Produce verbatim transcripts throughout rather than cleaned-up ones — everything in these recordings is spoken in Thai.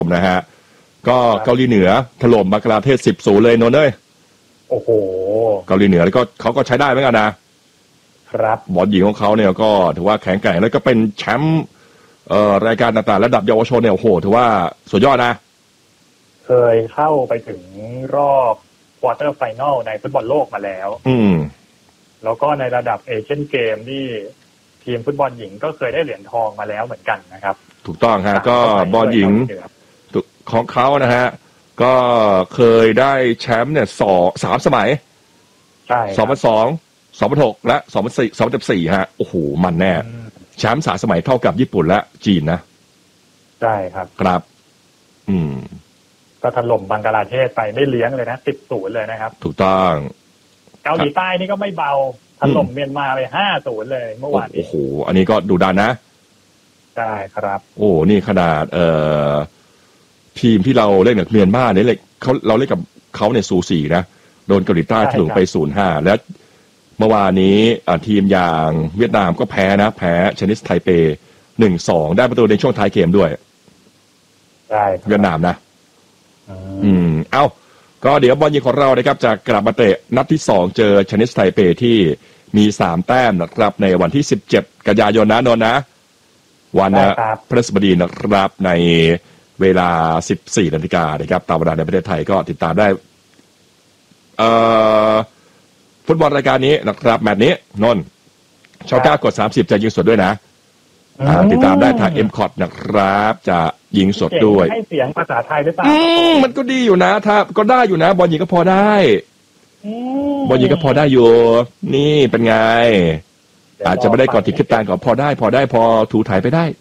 นะฮะก็เกาหลีเหนือถล่มบังกลาเทศ สิบศูนย์ เลยนนท์เอ้ยโอ้โหเกาหลีเหนือแล้วก็เขาก็ใช้ได้เหมือนกันนะครับบอลหญิงของเขาเนี่ยก็ถือว่าแข็งแกร่งแล้วก็เป็นแชมป์เอ่อรายการต่างๆระดับเยาวชนเนี่ยโอ้โหถือว่าสุดยอดนะเคยเข้าไปถึงรอบควอเตอร์ไฟนอลในฟุตบอลโลกมาแล้วอืมแล้วก็ในระดับเอเชียนเกมที่ทีมฟุตบอลหญิงก็เคยได้เหรียญทองมาแล้วเหมือนกันนะครับถูกต้องฮะก็บอลหญิงของเขานะฮะก็เคยได้แชมป์เนี่ยสองสามสมัยใช่สองพันสองสองพันหกและสองพันสี่สองพันสี่ฮะโอ้โหมันแน่แชมป์สามสมัยเท่ากับญี่ปุ่นและจีนนะใช่ครับครับอืมก็ถล่มบังกลาเทศไปไม่เลี้ยงเลยนะสิบศูนย์เลยนะครับถูกต้องเกาหลีใต้นี่ก็ไม่เบาถล่มเมียนมาไปห้าศูนย์เลยเมื่อวานโอ้โหอันนี้ก็ดุดันนะใช่ครับโอ้นี่ขนาดเอ่อทีมที่เราเล่นกับเมียนมาเนี่ยเขาเราเล่นกับเขาเนี่ยสูสีนะโดนเกาหลีใต้ถล่มไป ศูนย์ห้า แล้วเมื่อวานนี้ทีมอย่างเวียดนามก็แพ้นะแพ้ชนิสไทเป หนึ่งสอง ได้ประตูในช่วงท้ายเกมด้วยใช่เวียดนามนะอืมเอ้าก็เดี๋ยวบอลหญิงของเรานะครับจะกลับมาเตะนัดที่สองเจอชนิสไทเปที่มีสามแต้มนะครับในวันที่สิบเจ็ดกันยายนนะนนท์นะวันพฤหัสบดีนะครับในเวลา สิบสี่นาฬิกานะครับตามเวลาในประเทศไทยก็ติดตามได้เอ่อฟุตบอลรายการนี้นะครับแมตช์นี้นนท์ช่องเก้ากดสามสิบจะยิงสดด้วยนะติดตามได้ทาง เอ็ม คอท นะครับจะยิงสดด้วยให้เสียงภาษาไทยหรือเปล่ามันก็ดีอยู่นะถ้าก็ได้อยู่นะบอลหญิงก็พอได้บอลหญิงก็พอได้อยู่นี่เป็นไงอาจจะไม่ได้ก่อนติดคิดตางก่อนพอได้พอได้พอถูถ่ายไปได้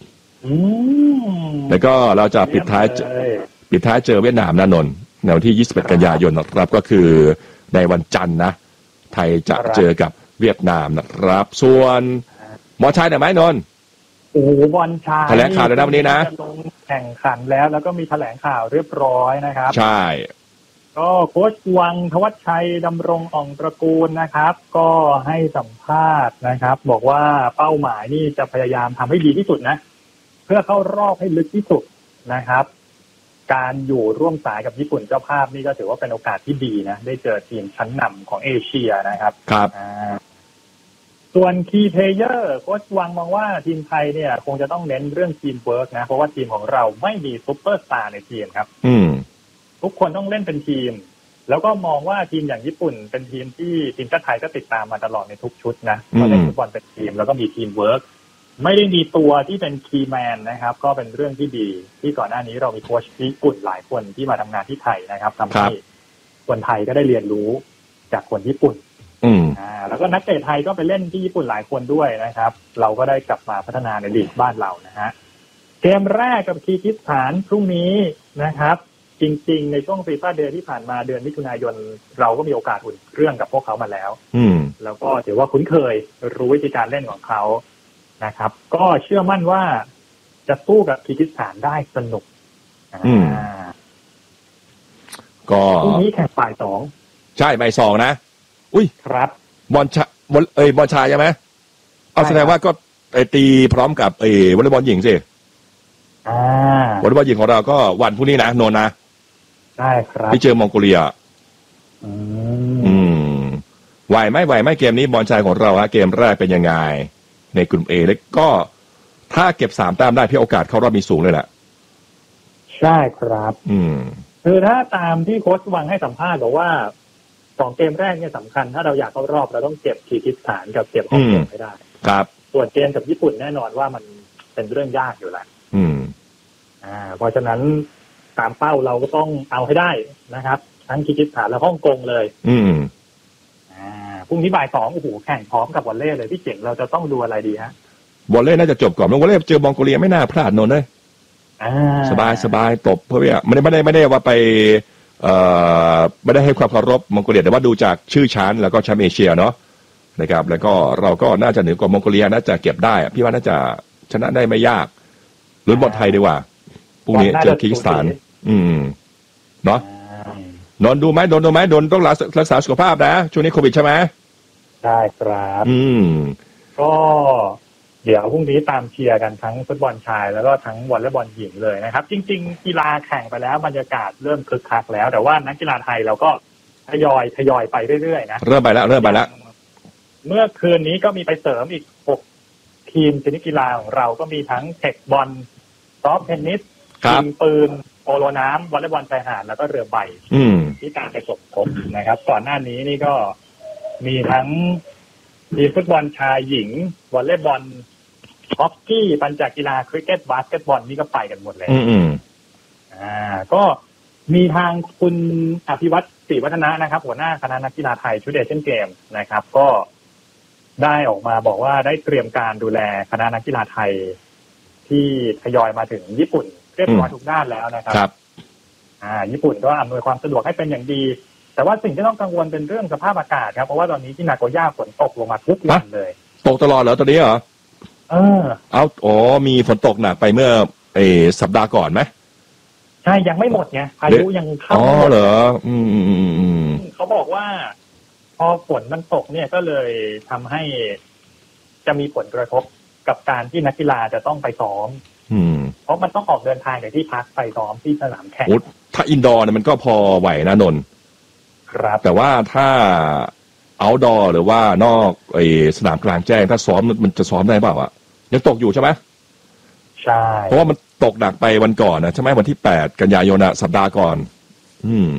แล้วก็เราจะปิดท้ายปิดท้ายเจอเวียดนามนะนนท์ในวันที่ยี่สิบเอ็ดกันยายนนะครับก็คือในวันจันทร์นะไทยจะเจอกับเวียดนามนะครับส่วนหมอชายได้ไหมนนท์โอ้บอลชายแถลงข่าวในวันนี้นะลงแข่งขันแล้วแล้วก็มีแถลงข่าวเรียบร้อยนะครับใช่ก็โค้ชวังธวัชชัยดำรงอ่องตระกูลนะครับก็ให้สัมภาษณ์นะครับบอกว่าเป้าหมายนี่จะพยายามทำให้ดีที่สุดนะเพื่อเข้ารอบให้ลึกที่สุดนะครับการอยู่ร่วมสายกับญี่ปุ่นเจ้าภาพนี่ก็ถือว่าเป็นโอกาสที่ดีนะได้เจอทีมชั้นนำของเอเชียนะครับครับส่วนคีย์เพลเยอร์โค้ชวังมองว่าทีมไทยเนี่ยคงจะต้องเน้นเรื่องทีมเวิร์กนะเพราะว่าทีมของเราไม่มีซุปเปอร์สตาร์ในทีมครับอืมทุกคนต้องเล่นเป็นทีมแล้วก็มองว่าทีมอย่างญี่ปุ่นเป็นทีมที่ทีมชาติไทยก็ติดตามมาตลอดในทุกชุดนะก็เล่นฟุตบอลเป็นทีมแล้วก็มีทีมเวิร์กไม่ได้มีตัวที่เป็นคีย์แมนนะครับก็เป็นเรื่องที่ดีที่ก่อนหน้านี้เรามีโค้ชญี่ปุ่นหลายคนที่มาทำงานที่ไทยนะครับทำให้คนไทยก็ได้เรียนรู้จากคนญี่ปุ่นอืมอ่าแล้วก็นักเตะไทยก็ไปเล่นที่ญี่ปุ่นหลายคนด้วยนะครับเราก็ได้กลับมาพัฒนาในลีกบ้านเรานะฮะเกมแรกกับคีร์กิสถานพรุ่งนี้นะครับจริงๆในช่วงฟีฟ่าเดย์ที่ผ่านมาเดือนมิถุนายนเราก็มีโอกาสอุ่นเครื่องกับพวกเขามาแล้วอืมแล้วก็ถือว่าคุ้นเคยรู้วิธีการเล่นของเขานะครับก็เชื่อมั่นว่าจะสู้กับคีร์กิสถานได้สนุกอืมก็พรุ่งนี้แข่งบ่ายสองใช่บ่ายสองนะอุ้ยครับบอลชาบอลเอ้ยบอลชายใช่ไหมเอาแสดงว่าก็ไอตีพร้อมกับไอวอลเลย์บอลหญิงสิอ่าวอลเลย์บอลหญิงของเราก็วันพรุ่งนี้นะโนนนะใช่ครับที่เจอมองโกเลียอืมอืมไหวไหมไหวไหมเกมนี้บอลชายของเราฮะเกมแรกเป็นยังไงในกลุ่ม A แล้วก็ถ้าเก็บสามแต้มได้พี่โอกาสเข้ารอบมีสูงเลยแหละใช่ครับอืมคือถ้าตามที่โค้ชวังให้สัมภาษณ์บอกว่าสองเกมแรกเนี่ยสำคัญถ้าเราอยากเข้ารอบเราต้องเก็บคีร์กิสถานกับเก็บฮ่องกงให้ได้ครับส่วนเกมกับญี่ปุ่นแน่นอนว่ามันเป็นเรื่องยากอยู่แหละอืมอ่าเพราะฉะนั้นตามเป้าเราก็ต้องเอาให้ได้นะครับทั้งคีร์กิสถานและฮ่องกงเลยอืมอ่าพรุ่งนี้บ่ายสองโอ้โหแข่งพร้อมกับวอลเลย์เลยพี่เจ๋งเราจะต้องดูอะไรดีฮะวอลเลย์น่าจะจบก่อนวอลเลย์เจอมองโกเลียไม่น่าพลาดโน่นเลยสบายสบายตบเพราะว่าไม่ได้ไม่ได้ไม่ได้ว่าไปเอ่อไม่ได้ให้ความเคารพมองโกเลียแต่ว่าดูจากชื่อชั้นแล้วก็แชมป์เอเชียเนาะนะครับแล้วก็เราก็น่าจะเหนือกว่ามองโกเลียน่าจะเก็บได้พี่ว่าน่าจะชนะได้ไม่ยากลุ้นบอลไทยดีกว่าพรุ่งนี้เจอคีร์กิสถานอืมเนาะนนดูไหมนนดูไหมนนต้องรักษาสุขภาพนะช่วงนี้โควิดใช่ไหมใช่ครับอืมก็เดี๋ยวพรุ่งนี้ตามเชียร์กันทั้งฟุตบอลชายแล้วก็ทั้งวอลเลย์บอลหญิงเลยนะครับ จริงๆกีฬาแข่งไปแล้วบรรยากาศเริ่มคึกคักแล้วแต่ว่านักกีฬาไทยเราก็ทยอยทยอยไปเรื่อยๆนะเริ่มไปแล้วเริ่มไปแล้วเมื่อคืนนี้ก็มีไปเสริมอีกหกทีมชนิดกีฬาของเราก็มีทั้งเทคบอลซอฟต์เทนนิสยิงปืนโปโลน้ำวอลเลย์บอลชายหาดแล้วก็เรือใบที่การไปสมทบนะครับก่อนหน้านี้นี่ก็มีทั้งทีมฟุตบอลชายหญิงวอลเลย์บอลฮอกกี้ปัญจกีฬาคริกเก็ตบาสเกตบอลนี่ก็ไปกันหมดเลยอ่าก็มีทางคุณอภิวัตรศรีวัฒนะนะครับหัวหน้าคณะนักกีฬาไทยชุดเอเชียนเกมนะครับก็ได้ออกมาบอกว่าได้เตรียมการดูแลคณะนักกีฬาไทยที่ทยอยมาถึงญี่ปุ่นเรียบร้อยทุกด้านแล้วนะครับครับอ่าญี่ปุ่นก็อำนวยความสะดวกให้เป็นอย่างดีแต่ว่าสิ่งที่ต้องกังวลเป็นเรื่องสภาพอากาศครับเพราะว่าตอนนี้ที่นาโกย่าฝนตกลงมาทุกวันเลยตกตลอดเหรอตอนนี้เหรอเออเอาอ๋อมีฝนตกหนักไปเมื่อเอสัปดาห์ก่อนไหมใช่ยังไม่หมดไงพายุยังเข้าอ๋อเหรออืมอืมอืมเขาบอกว่าพอฝนมันตกเนี่ยก็เลยทำให้จะมีผลกระทบกับการที่นักกีฬาจะต้องไปซ้อมเพราะมันต้องออกเดินทางจากที่พักไปซ้อมที่สนามแข่งถ้าอินดอร์เนี่ยมันก็พอไหวนะนนท์ครับแต่ว่าถ้าเอาท์ดอร์หรือว่านอกไอ้สนามกลางแจ้งถ้าซ้อมมันจะซ้อมได้เปล่าอ่ะยังตกอยู่ใช่ไหมใช่เพราะว่ามันตกหนักไปวันก่อนนะใช่ไหมวันที่แปดกันยายนนะสัปดาห์ก่อนอืม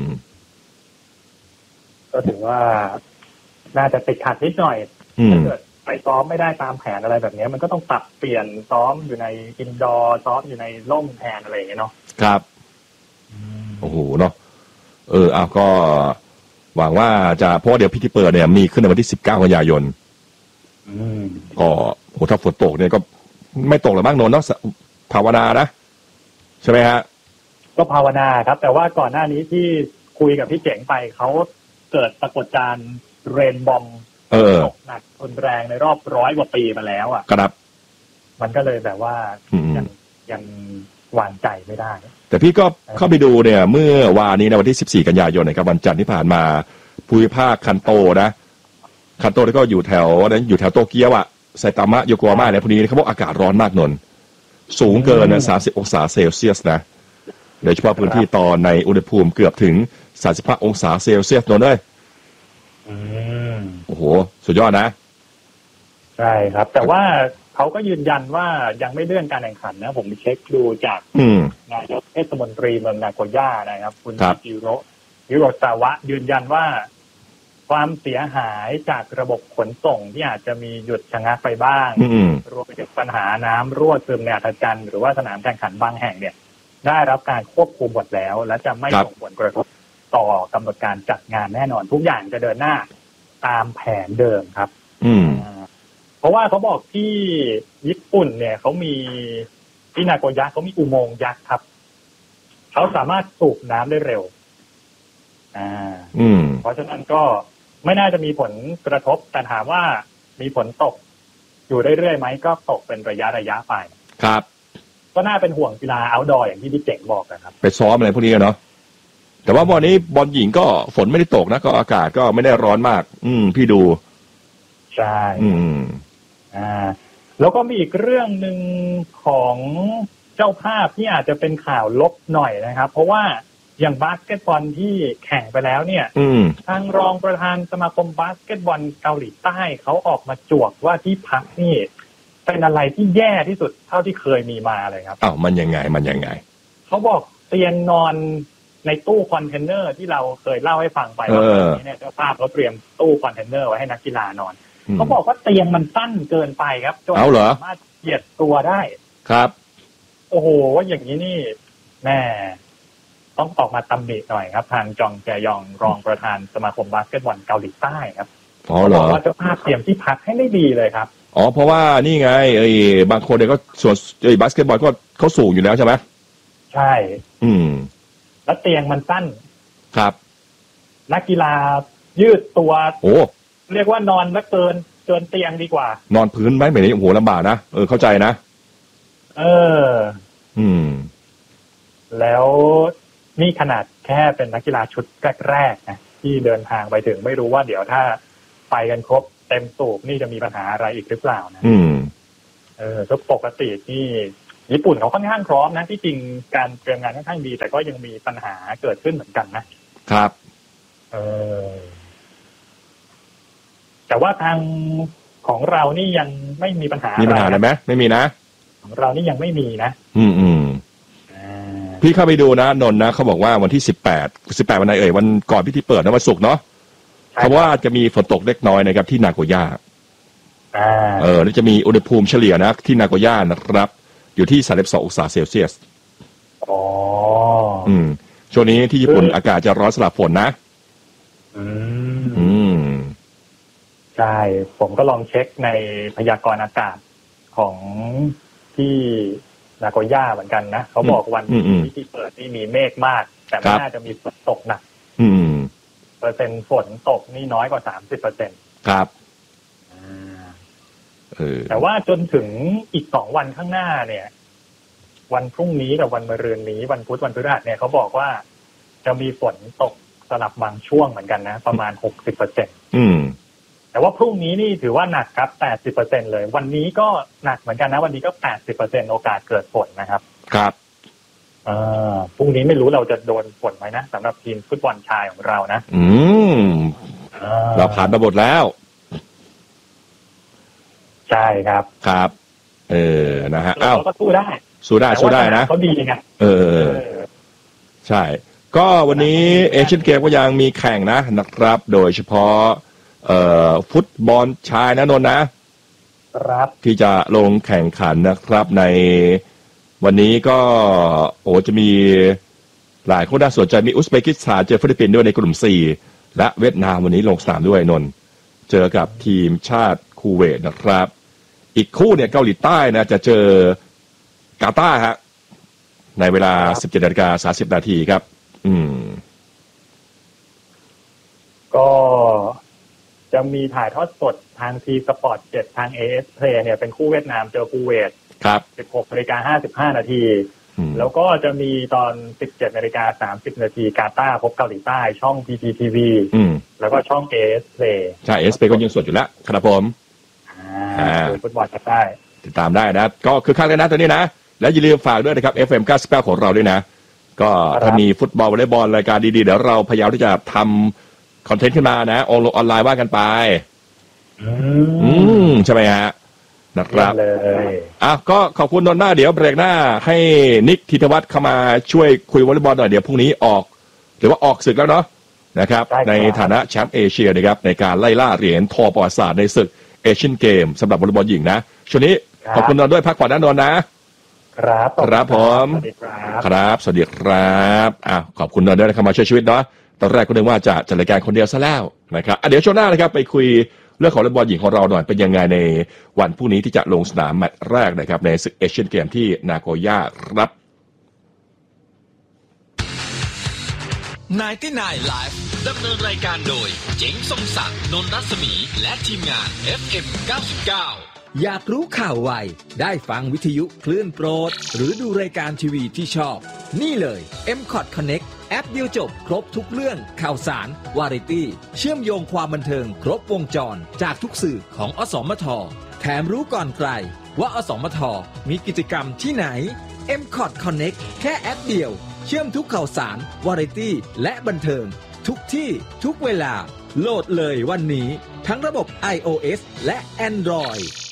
ก็ถือว่าน่าจะติดขัดนิดหน่อยถ้าเกิดไปซ้อมไม่ได้ตามแผนอะไรแบบนี้มันก็ต้องปรับเปลี่ยนซ้อมอยู่ในอินดอร์ซ้อมอยู่ในร่มแทนอะไรอย่างเงี้ยเนาะครับโอ้โหเนาะเอออ้าวก็หวังว่าจะเพราะเดี๋ยวพิธีเปิดเนี่ยมีขึ้นในวันที่สิบเก้ากันยายนก็โหถ้าฝนตกเนี่ยก็ไม่ตกหรอกบ้างโน้นเนาะภาวนานะใช่ไหมฮะก็ภาวนาครับแต่ว่าก่อนหน้านี้ที่คุยกับพี่เจ๋งไปเขาเกิดปรากฏการณ์เรนบอมตกหนักรุนแรงในรอบร้อยกว่าปีมาแล้วอ่ะครับมันก็เลยแบบว่ายังยังวางใจไม่ได้แต่พี่ก็เข้าไปดูเนี่ยเมื่อวานนี้ในวันที่สิบสี่กันยายนนะครับวันจันทร์ที่ผ่านมาภูมิภาคคันโตนะคันโตแล้วก็อยู่แถวนั้นอยู่แถวโตเกียวอะไซตามะโยโกฮาม่าเนี่ยพวกนี้เขาบอกอากาศร้อนมากนนสูงเกินนะสามสิบองศาเซลเซียสนะโดยเฉพาะพื้นที่ตอนในอุณหภูมิเกือบถึงสามสิบห้าองศาเซลเซียสนนเลยโอ้โหสุดยอดนะใช่ครับแต่ว่าเขาก็ยืนยันว่ายังไม่เลื่อนการแข่งขันนะผมไปเช็คดูจากนายกเทศมนตรีเมืองนาโกย่านะครับคุณฮิโรฮิโรซาวะยืนยันว่าความเสียหายจากระบบขนส่งที่อาจจะมีหยุดชะงักไปบ้างรวมไปถึงปัญหาน้ำรั่วซึมในอัธจันทร์หรือว่าสนามแข่งขันบางแห่งเนี่ยได้รับการควบคุมหมดแล้วและจะไม่ส่งผลกระทบต่อกำหนดการจัดงานแน่นอนทุกอย่างจะเดินหน้าตามแผนเดิมครับเพราะว่าเขาบอกที่ญี่ปุ่นเนี่ยเขามีที่นาโกย่าเขามีอุโมงค์ยักษ์ครับเขาสามารถสูบน้ำได้เร็วอ่าเพราะฉะนั้นก็ไม่น่าจะมีผลกระทบแต่ถามว่ามีฝนตกอยู่เรื่อยๆไหมก็ตกเป็นระยะระยะไปครับก็น่าเป็นห่วงกีฬาเอาท์ดอร์อย่างที่พี่เจ๋งบอกนะครับไปซ้อมอะไรพวกนี้เนาะแต่ว่าวันนี้บอลหญิงก็ฝนไม่ได้ตกนะก็อากาศก็ไม่ได้ร้อนมากอืมพี่ดูใช่อืมอ่าแล้วก็มีอีกเรื่องหนึ่งของเจ้าภาพที่อาจจะเป็นข่าวลบหน่อยนะครับเพราะว่าอย่างบาสเกตบอลที่แข่งไปแล้วเนี่ยทางรองประธานสมาคมบาสเกตบอลเกาหลีใต้เขาออกมาจวกว่าที่พักนี่เป็นอะไรที่แย่ที่สุดเท่าที่เคยมีมาเลยครับอ้าวมันยังไงมันยังไงเขาบอกเตียงนอนในตู้คอนเทนเนอร์ที่เราเคยเล่าให้ฟังไปว่าตอนนี้เนี่ยเจ้าภาพเขาเตรียมตู้คอนเทนเนอร์ไว้ให้นักกีฬานอนเขาบอกว่าเตียงมันสั้นเกินไปครับจนสามารถเหยียดตัวได้ครับโอ้โหว่าอย่างนี้นี่แม่ต้องออกมาตำหนิหน่อยครับทางจองแจยองรองประธานสมาคมบาสเกตบอลเกาหลีใต้ครับอ๋อเหรอว่าเจ้าภาพเตรียมที่พักให้ไม่ดีเลยครับอ๋อเพราะว่านี่ไงไอ้บางคนเนี่ยก็ส่วนไอ้บาสเกตบอลก็เขาสูงอยู่แล้วใช่ไหมใช่อืมแล้วเตียงมันสั้นครับนักกีฬายืดตัวโอ้เรียกว่านอนแล้วเกินเกินเตียงดีกว่านอนพื้นไหมแบบนี้โอ้โหลำบากนะเออเข้าใจนะเอออืมแล้วนี่ขนาดแค่เป็นนักกีฬาชุดแรกๆนะที่เดินทางไปถึงไม่รู้ว่าเดี๋ยวถ้าไปกันครบเต็มสูบนี่จะมีปัญหาอะไรอีกหรือเปล่านะอืมเออก็ปกตินี่ญี่ปุ่นเขาค่อนข้างพร้อมนะที่จริงการเตรียมงานค่อนข้างดีแต่ก็ยังมีปัญหาเกิดขึ้นเหมือนกันนะครับเออแต่ว่าทางของเรานี่ยังไม่มีปัญหามีปัญหาอะไรไหมไม่มีนะของเรานี่ยังไม่มีนะอืมอืมพี่เข้าไปดูนะนนท์นะเขาบอกว่าวันที่สิบแปดสิบแปดวันไหนเอ่ยวันก่อนพิธีเปิดนะวันศุกร์เนาะเพราะว่าจะมีฝนตกเล็กน้อยนะครับที่นาโกย่าเออแล้วจะมีอุณหภูมิเฉลี่ยนะที่นาโกย่านะครับอยู่ที่สามสิบสององศาเซลเซียสอ๋ออืมช่วงนี้ที่ญี่ปุ่นอากาศจะร้อนสลับฝนนะอืมอืมใช่ผมก็ลองเช็คในพยากรณ์อากาศของที่นาโกย่าเหมือนกันนะเขาบอกวันที่เปิดนี่มีเมฆมากแต่ไม่น่าจะมีฝนตกหนักเปอร์เซ็นต์ฝนตกนี่น้อยกว่าสามสิบเปอร์เซ็นต์ครับแต่ว่าจนถึงอีกสองวันข้างหน้าเนี่ยวันพรุ่งนี้กับวันมะรืนนี้วันพุธวันพฤหัสเนี่ยเขาบอกว่าจะมีฝนตกสลับบางช่วงเหมือนกันนะประมาณหกสิบเปอร์เซ็นต์แต่ว่าพรุ่งนี้นี่ถือว่าหนักครับแปดสิบเปอร์เซ็นต์เลยวันนี้ก็หนักเหมือนกันนะวันนี้ก็แปดสิบเปอร์เซ็นต์โอกาสเกิดฝนนะครับครับเอ่อพรุ่งนี้ไม่รู้เราจะโดนฝนไหมนะสำหรับทีมฟุตบอลชายของเรานะอืมเราผ่านมาหมดแล้วใช่ครับครับเออนะฮะอ้าวก็สู้ได้สู้ได้สู้ได้นะเขาดีไงเออใช่ก็วันนี้เอเชียนเกมก็ยังมีแข่งนะนะครับโดยเฉพาะเอ่อฟุตบอลชายนะนนท์นะครับที่จะลงแข่งขันนะครับในวันนี้ก็โอ้จะมีหลายคนน่าสนใจมีอุซเบกิสถานเจอฟิลิปปินส์ด้วยในกลุ่มสี่และเวียดนามวันนี้ลงสนามด้วยนนท์เจอกับทีมชาติคูเวตนะครับอีกคู่เนี่ยเกาหลีใต้นะจะเจอกาตาร์ฮะในเวลา สิบเจ็ดนาฬิกาสามสิบนาทีครับอืมก็จะมีถ่ายทอดสดทางทีสปอร์ตเจ็ดทาง เอ เอส Play เนี่ยเป็นคู่เวียดนามเจอคูเวตครับสิบหกนาฬิกาห้าสิบห้านาทีแล้วก็จะมีตอน สิบเจ็ดนาฬิกาสามสิบนาทีกาตาร์พบเกาหลีใต้ช่อง พี ที ที วีอืมแล้วก็ช่อง เอ เอส Play ใช่ เอ เอส Play ก็ยังสดอยู่แล้วครับผมอ่าฟุตบอลจะได้ติดตามได้นะก็คือข้างกันนะตัวนี้นะและอย่าลืมฝากด้วยนะครับ เอฟ เอ็ม เก้าสิบเก้าของเราด้วยนะก็ถ้ามีฟุตบอลวอลเลย์บอลรายการดีๆเดี๋ยวเราพยายามที่จะทำคอนเทนต์ขึ้นมานะออนออนไลน์ว่ากันไปอืมใช่ไหมฮะนะครับเลยอ่ะก็ขอบคุณนนท์หน้าเดี๋ยวเบรกหน้าให้นิกธิตวัฒน์เข้ามาช่วยคุยวอลเลย์บอลหน่อยเดี๋ยวพรุ่งนี้ออกหรือว่าออกศึกแล้วเนาะนะครับในฐานะแชมป์เอเชียนะครับในการไล่ล่าเหรียญทองประวัติศาสตร์ในศึกเอเชียนเกมสำหรับวอลเลย์บอลหญิงนะช่วงนี้ขอบคุณนนท์ด้วยพักผ่อนนะนนท์นะครับครับผมครับสวัสดีครับอ่ะขอบคุณนนท์ด้วยนะครับมาช่วยชีวิตเนาะตอนแรกก็นึกว่าจะจัดรายการคนเดียวซะแล้วนะครับอ่ะเดี๋ยวช่วงหน้านะครับไปคุยเรื่องของวอลเลย์บอลหญิงของเราหน่อยเป็นยังไงในวันพรุ่งนี้ที่จะลงสนามแมตช์แรกนะครับในศึกเอเชียนเกมที่นาโกย่าครับไนน์ตี้ไนน์ Live ดำเนินรายการโดยเจ๋งทรงศักดิ์นนท์รัศมีและทีมงาน เอฟ เอ็ม เก้าสิบเก้าอยากรู้ข่าวไวได้ฟังวิทยุคลื่นโปรดหรือดูรายการทีวีที่ชอบนี่เลย เอ็ม คอท Connect แอปเดียวจบครบทุกเรื่องข่าวสารวาไรตี้เชื่อมโยงความบันเทิงครบวงจรจากทุกสื่อของอสมทแถมรู้ก่อนใครว่าอสมทมีกิจกรรมที่ไหน เอ็ม คอท Connect แค่แอปเดียวเชื่อมทุกข่าวสารวาไรตี้และบันเทิงทุกที่ทุกเวลาโหลดเลยวันนี้ทั้งระบบ ไอ โอ เอส และ Android